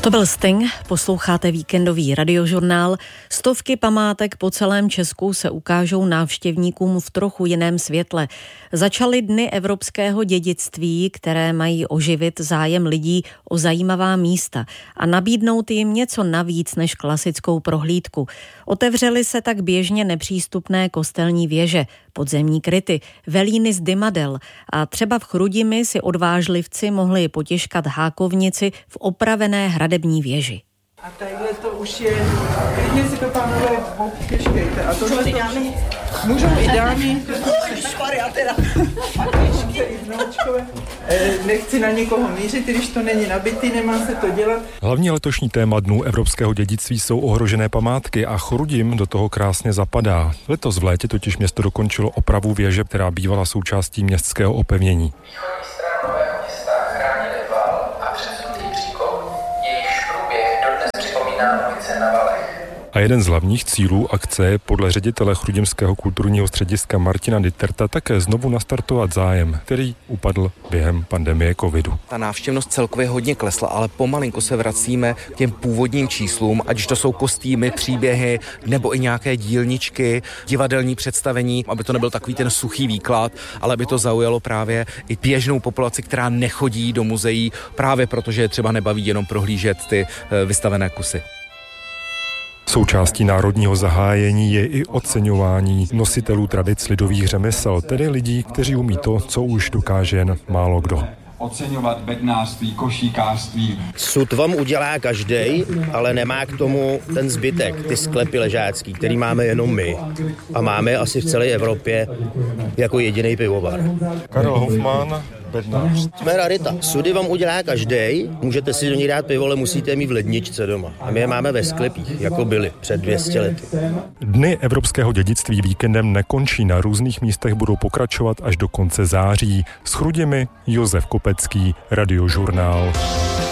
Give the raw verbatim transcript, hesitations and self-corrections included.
To byl Sting, posloucháte víkendový radiožurnál. Stovky památek po celém Česku se ukážou návštěvníkům v trochu jiném světle. Začaly dny evropského dědictví, které mají oživit zájem lidí o zajímavá místa a nabídnout jim něco navíc než klasickou prohlídku. Otevřely se tak běžně nepřístupné kostelní věže, podzemní kryty, velíny z Dymadel a třeba v Chrudimi si odvážlivci mohli potěžkat hákovnici v opravené hradební věži. A tadyhle to už je, klidně si to, pánové, potěžkejte. A tohle to můžou i dámy. Nechci na někoho mířit, když to není nabitý, nemá se to dělat. Hlavní letošní téma Dnů evropského dědictví jsou ohrožené památky a Chrudim do toho krásně zapadá. Letos v létě totiž město dokončilo opravu věže, která bývala součástí městského opevnění. A jeden z hlavních cílů akce je podle ředitele Chrudimského kulturního střediska Martina Ditterta také znovu nastartovat zájem, který upadl během pandemie covidu. Ta návštěvnost celkově hodně klesla, ale pomalinku se vracíme k těm původním číslům, ať to jsou kostýmy, příběhy nebo i nějaké dílničky, divadelní představení, aby to nebyl takový ten suchý výklad, ale aby to zaujalo právě i běžnou populaci, která nechodí do muzeí, právě protože je třeba nebaví jenom prohlížet ty vystavené kusy. Součástí národního zahájení je i oceňování nositelů tradic lidových řemesel, tedy lidí, kteří umí to, co už dokáže jen málo kdo. Oceňovat bednářství, košíkářství. Sud vám udělá každej, ale nemá k tomu ten zbytek, ty sklepy ležácký, který máme jenom my. A máme asi v celé Evropě jako jediný pivovar. Karel Hofmann, bednář. Jsme rarita. Sudy vám udělá každej, můžete si do ní dát pivo, ale musíte mít v ledničce doma. A my je máme ve sklepích, jako byly před dvě stě lety. Dny evropského dědictví víkendem nekončí, na různých místech budou pokračovat až do konce září. S Chrudimi Josef Kopecký, Radiožurnál.